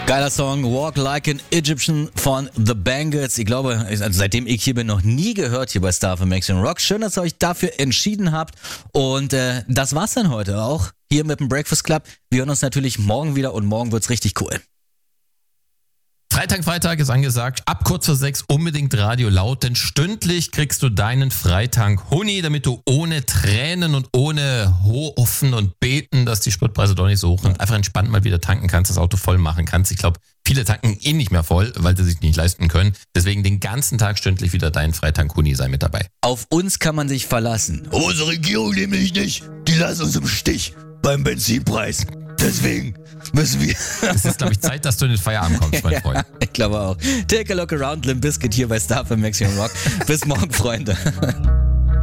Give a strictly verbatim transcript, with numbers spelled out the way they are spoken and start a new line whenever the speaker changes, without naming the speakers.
Geiler Song, Walk Like an Egyptian von The Bangles. Ich glaube, also seitdem ich hier bin, noch nie gehört hier bei Star F M Action Rock. Schön, dass ihr euch dafür entschieden habt. Und äh, das war's dann heute auch hier mit dem Breakfast Club. Wir hören uns natürlich morgen wieder und morgen wird's richtig cool.
Freitag, Freitag ist angesagt. Ab kurz vor sechs unbedingt Radio laut, denn stündlich kriegst du deinen Freitank Huni, damit du ohne Tränen und ohne Hoffen und Beten, dass die Spritpreise doch nicht so hoch sind, einfach entspannt mal wieder tanken kannst, das Auto voll machen kannst. Ich glaube, viele tanken eh nicht mehr voll, weil sie sich nicht leisten können. Deswegen den ganzen Tag stündlich wieder dein Freitank Huni, sei mit dabei.
Auf uns kann man sich verlassen. Unsere Regierung nämlich nicht. Die lassen uns im Stich beim Benzinpreis. Deswegen müssen wir...
Es ist, glaube ich, Zeit, dass du in den Feierabend kommst, mein Freund.
Ja, ich glaube auch. Take a look around, Limp Bizkit hier bei Star F M Action Rock. Bis morgen, Freunde.